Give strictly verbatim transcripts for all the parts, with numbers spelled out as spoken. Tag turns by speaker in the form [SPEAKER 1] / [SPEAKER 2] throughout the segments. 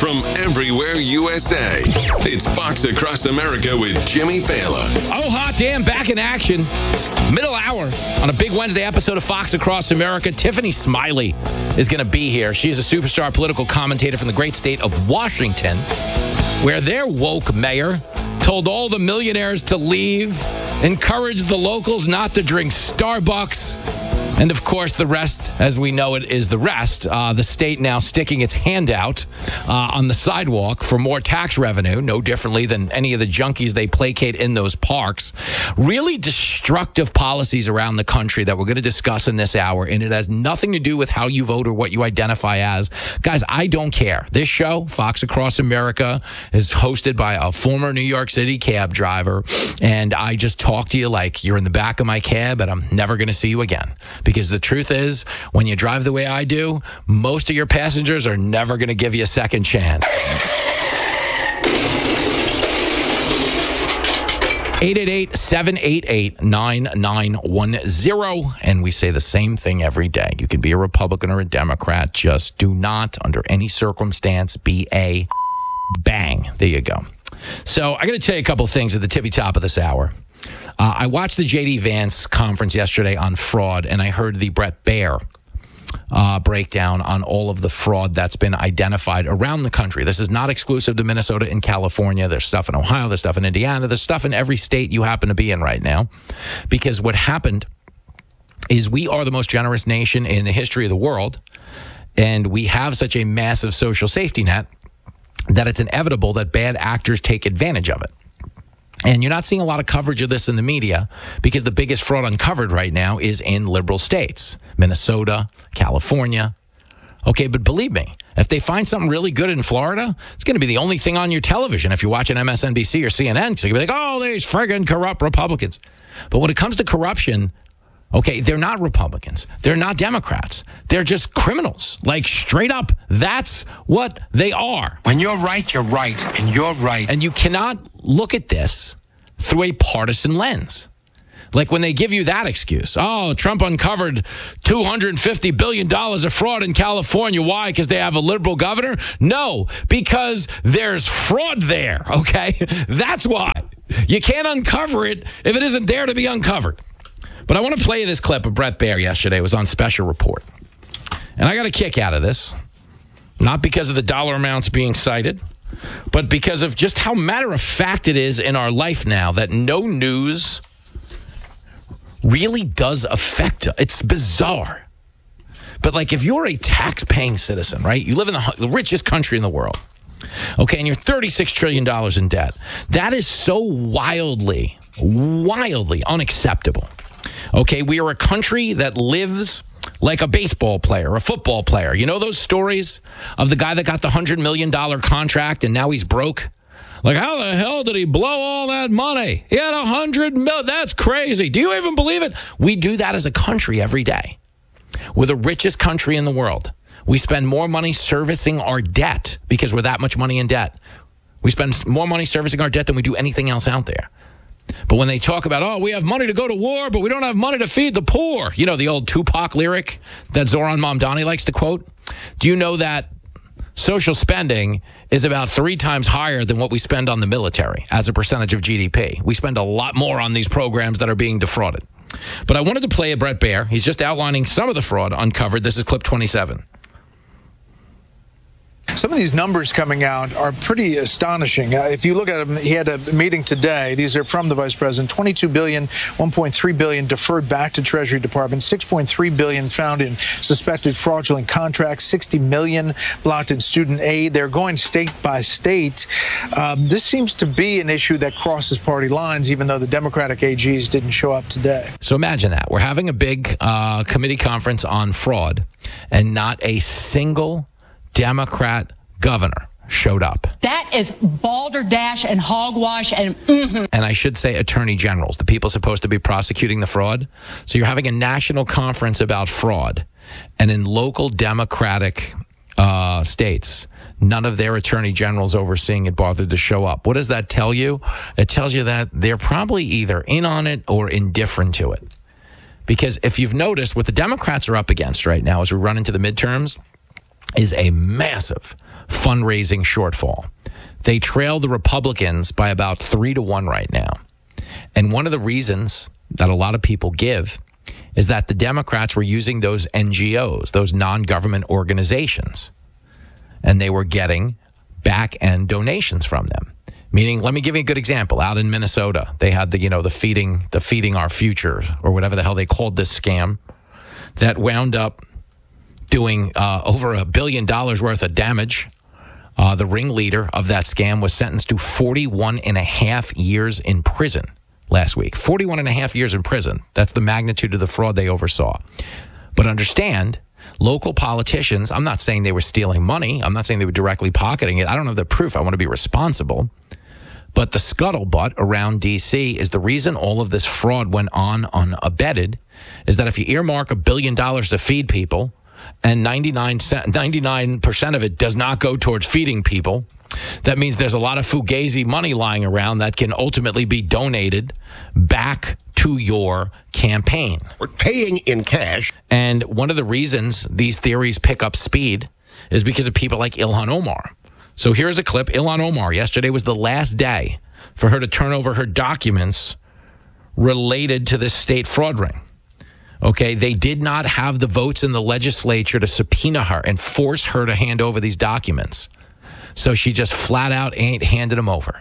[SPEAKER 1] from everywhere U S A. It's Fox Across America with Jimmy Fallon.
[SPEAKER 2] Oh, hot damn, back in action. Middle hour on a big Wednesday episode of Fox Across America. Tiffany Smiley is going to be here. She is a superstar political commentator from the great state of Washington, where their woke mayor told all the millionaires to leave, encouraged the locals not to drink Starbucks. And, of course, the rest, as we know it, is the rest. Uh, the state now sticking its hand out uh, on the sidewalk for more tax revenue, no differently than any of the junkies they placate in those parks. Really destructive policies around the country that we're going to discuss in this hour, and it has nothing to do with how you vote or what you identify as. Guys, I don't care. This show, Fox Across America, is hosted by a former New York City cab driver, and I just talk to you like you're in the back of my cab, and I'm never going to see you again. Because the truth is, when you drive the way I do, most of your passengers are never going to give you a second chance. eight eight eight, seven eight eight, nine nine one zero. And we say the same thing every day. You can be a Republican or a Democrat. Just do not, under any circumstance, be a bang. There you go. So I got to tell you a couple things at the tippy top of this hour. Uh, I watched the J D Vance conference yesterday on fraud, and I heard the Bret Baier uh, breakdown on all of the fraud that's been identified around the country. This is not exclusive to Minnesota and California. There's stuff in Ohio. There's stuff in Indiana. There's stuff in every state you happen to be in right now. Because what happened is we are the most generous nation in the history of the world, and we have such a massive social safety net that it's inevitable that bad actors take advantage of it. And you're not seeing a lot of coverage of this in the media because the biggest fraud uncovered right now is in liberal states, Minnesota, California. Okay, but believe me, if they find something really good in Florida, it's going to be the only thing on your television if you're watching M S N B C or C N N. So you'll be like, oh, these friggin' corrupt Republicans. But when it comes to corruption, okay, they're not Republicans. They're not Democrats. They're just criminals. Like, straight up, that's what they are.
[SPEAKER 3] When you're right, you're right, and you're right.
[SPEAKER 2] And you cannot look at this through a partisan lens. Like when they give you that excuse. Oh, Trump uncovered two hundred fifty billion dollars of fraud in California. Why? Because they have a liberal governor? No, because there's fraud there, okay? That's why. You can't uncover it if it isn't there to be uncovered. But I want to play you this clip of Bret Baier yesterday. It was on Special Report. And I got a kick out of this. Not because of the dollar amounts being cited, but because of just how matter-of-fact it is in our life now that no news really does affect us. It's bizarre. But, like, if you're a tax-paying citizen, right? You live in the, the richest country in the world. Okay, and you're thirty-six trillion dollars in debt. That is so wildly, wildly unacceptable. Okay, we are a country that lives like a baseball player, a football player. You know those stories of the guy that got the one hundred million dollars contract and now he's broke? Like, how the hell did he blow all that money? He had one hundred million dollars. That's crazy. Do you even believe it? We do that as a country every day. We're the richest country in the world. We spend more money servicing our debt because we're that much money in debt. We spend more money servicing our debt than we do anything else out there. But when they talk about, oh, we have money to go to war, but we don't have money to feed the poor. You know, the old Tupac lyric that Zoran Mamdani likes to quote. Do you know that social spending is about three times higher than what we spend on the military as a percentage of G D P? We spend a lot more on these programs that are being defrauded. But I wanted to play a Bret Baier. He's just outlining some of the fraud uncovered. This is clip twenty-seven.
[SPEAKER 4] Some of these numbers coming out are pretty astonishing. Uh, if you look at them, he had a meeting today. These are from the vice president. twenty-two billion dollars, one point three billion dollars deferred back to Treasury Department, six point three billion dollars found in suspected fraudulent contracts, sixty million dollars blocked in student aid. They're going state by state. Um, this seems to be an issue that crosses party lines, even though the Democratic A Gs didn't show up today.
[SPEAKER 2] So imagine that. We're having a big uh, committee conference on fraud, and not a single Democrat governor showed up.
[SPEAKER 5] That is balderdash and hogwash and mm-hmm.
[SPEAKER 2] And I should say attorney generals, the people supposed to be prosecuting the fraud. So you're having a national conference about fraud, and in local Democratic uh, states, none of their attorney generals overseeing it bothered to show up. What does that tell you? It tells you that they're probably either in on it or indifferent to it. Because if you've noticed, what the Democrats are up against right now as we run into the midterms is a massive fundraising shortfall. They trail the Republicans by about three to one right now. And one of the reasons that a lot of people give is that the Democrats were using those N G Os, those non-government organizations, and they were getting back-end donations from them. Meaning, let me give you a good example. Out in Minnesota, they had the, you know, the feeding, the feeding our future, or whatever the hell they called this scam, that wound up doing uh, over a billion dollars worth of damage. Uh, the ringleader of that scam was sentenced to forty-one and a half years in prison last week. forty-one and a half years in prison. That's the magnitude of the fraud they oversaw. But understand, local politicians, I'm not saying they were stealing money. I'm not saying they were directly pocketing it. I don't have the proof. I want to be responsible. But the scuttlebutt around D C is the reason all of this fraud went on unabated, is that if you earmark a billion dollars to feed people and ninety-nine percent of it does not go towards feeding people, that means there's a lot of fugazi money lying around that can ultimately be donated back to your campaign.
[SPEAKER 6] We're paying in cash.
[SPEAKER 2] And one of the reasons these theories pick up speed is because of people like Ilhan Omar. So here's a clip. Ilhan Omar, yesterday was the last day for her to turn over her documents related to this state fraud ring. Okay, they did not have the votes in the legislature to subpoena her and force her to hand over these documents. So she just flat out ain't handed them over.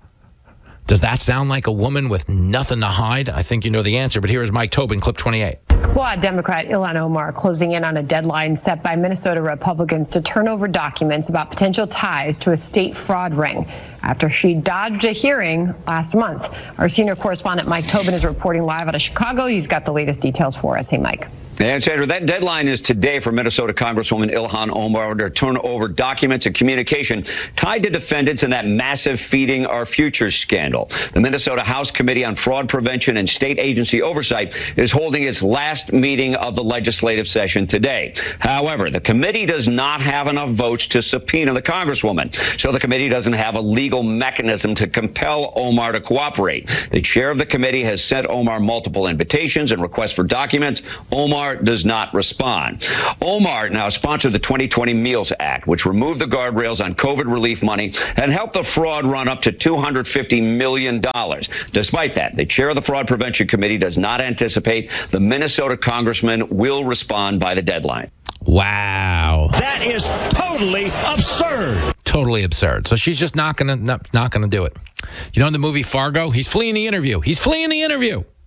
[SPEAKER 2] Does that sound like a woman with nothing to hide? I think you know the answer, but here is Mike Tobin, clip twenty-eight.
[SPEAKER 7] Squad Democrat Ilhan Omar closing in on a deadline set by Minnesota Republicans to turn over documents about potential ties to a state fraud ring after she dodged a hearing last month. Our senior correspondent Mike Tobin is reporting live out of Chicago. He's got the latest details for us. Hey, Mike.
[SPEAKER 8] And Sandra, that deadline is today for Minnesota Congresswoman Ilhan Omar to turn over documents and communication tied to defendants in that massive Feeding Our Future scandal. The Minnesota House Committee on Fraud Prevention and State Agency Oversight is holding its last meeting of the legislative session today. However, the committee does not have enough votes to subpoena the Congresswoman, so the committee doesn't have a legal mechanism to compel Omar to cooperate. The chair of the committee has sent Omar multiple invitations and requests for documents. Omar does not respond. Omar now sponsored the twenty twenty Meals Act, which removed the guardrails on COVID relief money and helped the fraud run up to two hundred fifty million dollars. Despite that, the chair of the Fraud Prevention Committee does not anticipate the Minnesota congressman will respond by the deadline.
[SPEAKER 2] Wow.
[SPEAKER 6] That is totally absurd.
[SPEAKER 2] Totally absurd. So she's just not going to not, not going to do it. You know, in the movie Fargo, he's fleeing the interview. He's fleeing the interview.